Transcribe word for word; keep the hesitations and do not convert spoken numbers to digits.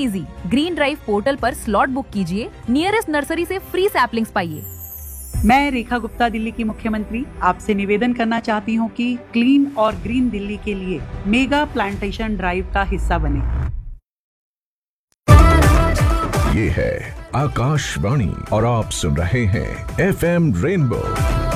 Easy. Green drive portal पर slot book कीजिए, nearest nursery से फ्री सैपलिंग्स पाइए। मैं रेखा गुप्ता, दिल्ली की मुख्यमंत्री, आपसे निवेदन करना चाहती हूँ कि क्लीन और ग्रीन दिल्ली के लिए मेगा प्लांटेशन ड्राइव का हिस्सा बने। ये है आकाशवाणी और आप सुन रहे हैं एफ एम रेनबो